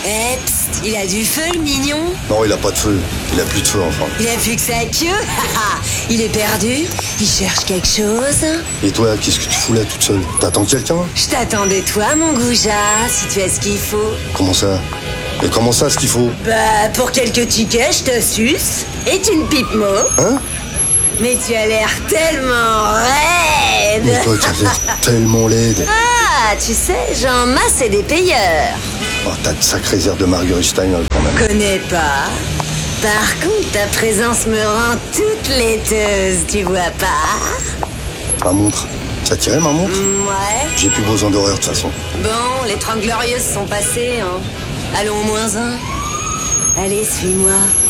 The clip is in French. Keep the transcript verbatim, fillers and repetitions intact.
Eh, psst, il a du feu, le mignon. Non, il a pas de feu. Il a plus de feu, enfin. Il a plus que sa queue. Il est perdu. Il cherche quelque chose. Et toi, qu'est-ce que tu fous là toute seule? T'attends quelqu'un? Je t'attendais, toi, mon goujat, si tu as ce qu'il faut. Comment ça? Et comment ça, ce qu'il faut? Bah, pour quelques tickets, je te suce. Et tu ne pipes mot. Hein? Mais tu as l'air tellement raide. Mais toi, t'as l'air tellement laide. Ah, tu sais, j'en masse et des payeurs. Oh, t'as de sacrés airs de Marguerite Steinholt, quand même. Connais pas. Par contre, ta présence me rend toute laiteuse, tu vois pas? Ma montre. Ça tirait, ma montre? Ouais. J'ai plus besoin d'horreur, de toute façon. Bon, les Trente Glorieuses sont passées, hein. Allons au moins un. Allez, suis-moi.